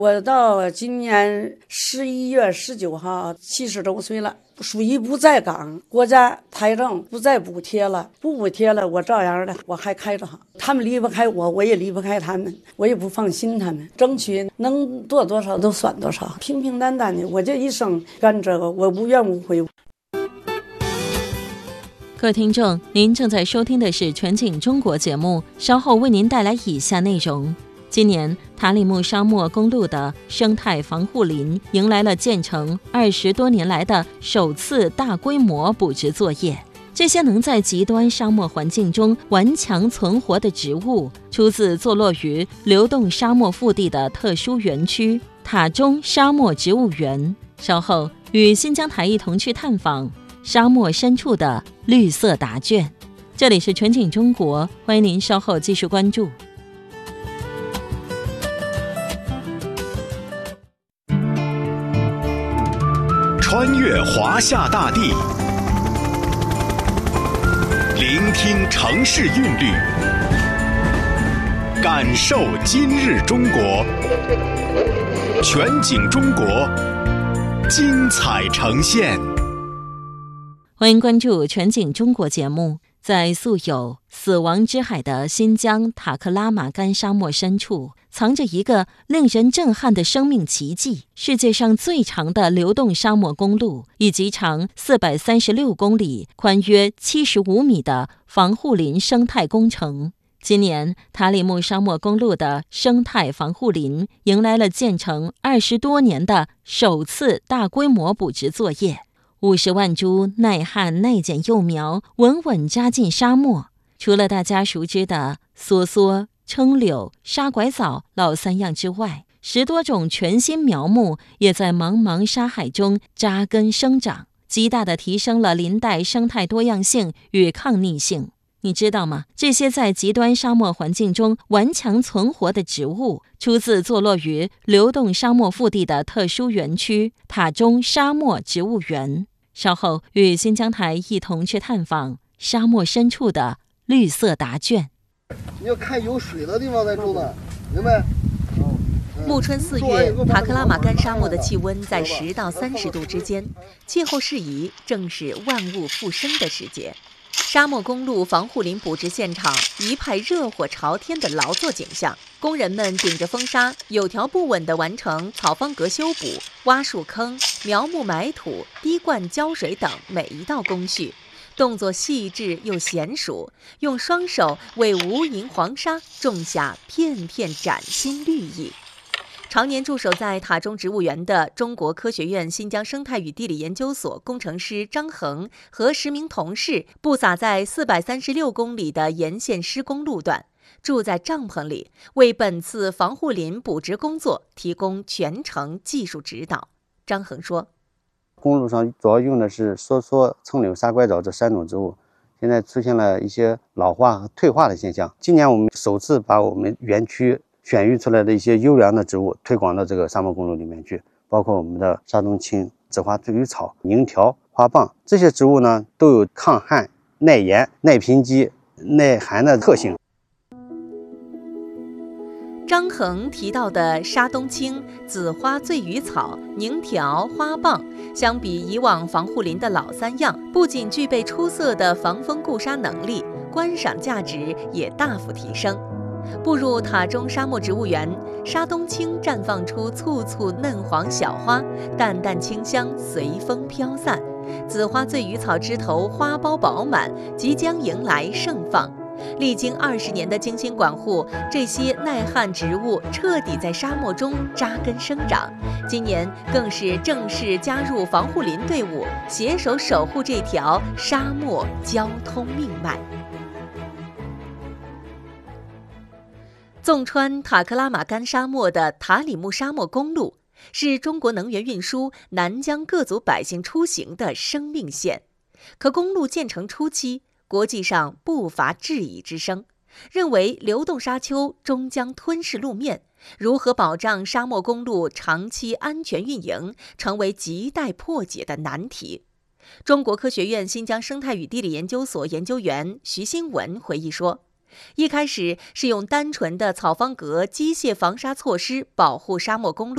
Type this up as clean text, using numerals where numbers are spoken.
我到今年11月19号70周岁了，属于不在岗，国家财政不再补贴了，不补贴了，我照样的我还开着行。他们离不开我，我也离不开他们，我也不放心他们，争取能做多少都算多少，平平淡淡的。我这一生干这个，我无怨无悔。 各位听众，您正在收听的是全景中国节目，稍后为您带来以下内容。今年塔里木沙漠公路的生态防护林迎来了建成20多年来的首次大规模补植作业。这些能在极端沙漠环境中顽强存活的植物，出自坐落于流动沙漠腹地的特殊园区塔中沙漠植物园。稍后与新疆台一同去探访沙漠深处的绿色答卷。这里是全景中国，欢迎您稍后继续关注。 穿越华夏大地，聆听城市韵律，感受今日中国。全景中国，精彩呈现。 欢迎关注全景中国节目。在素有死亡之海的新疆塔克拉玛干沙漠深处，藏着一个令人震撼的生命奇迹——世界上最长的流动沙漠公路，以及长436公里、宽约75米的防护林生态工程。今年塔里木沙漠公路的生态防护林迎来了建成20多年的首次大规模补植作业。50万株耐旱耐碱幼苗稳稳扎进沙漠。除了大家熟知的梭梭、撑柳、沙拐枣、老三样之外，10多种全新苗木也在茫茫沙海中扎根生长，极大地提升了林带生态多样性与抗逆性。你知道吗？这些在极端沙漠环境中顽强存活的植物，出自坐落于流动沙漠腹地的特殊园区塔中沙漠植物园。稍后与新疆台一同去探访沙漠深处的绿色答卷。 你要看有水的地方再种的，明白？ 暮春4月，塔克拉玛干沙漠的气温在10到30度之间，气候适宜，正是万物复生的时节。沙漠公路防护林补植现场一派热火朝天的劳作景象，工人们顶着风沙，有条不紊地完成草方格修补、挖树坑、苗木埋土、滴灌浇水等每一道工序，动作细致又娴熟，用双手为无垠黄沙种下片片崭新绿意。常年驻守在塔中植物园的中国科学院新疆生态与地理研究所工程师张恒和10名同事布撒在436公里的沿线施工路段，住在帐篷里，为本次防护林补植工作提供全程技术指导。张恒说， 公路上主要用的是梭梭、蹭柳、沙拐枣这3种植物，现在出现了一些老化和退化的现象。今年我们首次把我们园区选育出来的一些优良的植物推广到这个沙漠公路里面去，包括我们的沙冬青、紫花醉鱼草、柠条、花蚌，这些植物呢都有抗旱、耐盐、耐贫瘠、耐寒的特性。 张恒提到的沙冬青、紫花醉鱼草、柠条、花蚌，相比以往防护林的老3样，不仅具备出色的防风固沙能力，观赏价值也大幅提升。步入塔中沙漠植物园，沙冬青绽放出簇簇嫩黄小花，淡淡清香随风飘散。紫花醉鱼草枝头花苞饱满，即将迎来盛放。历经20年的精心管护，这些耐旱植物彻底在沙漠中扎根生长。今年更是正式加入防护林队伍，携手守护这条沙漠交通命脉。纵穿塔克拉玛干沙漠的塔里木沙漠公路，是中国能源运输南疆各族百姓出行的生命线。可公路建成初期，国际上不乏质疑之声，认为流动沙丘终将吞噬路面，如何保障沙漠公路长期安全运营，成为亟待破解的难题。中国科学院新疆生态与地理研究所研究员徐新文回忆说，一开始是用单纯的草方格机械防沙措施保护沙漠公路，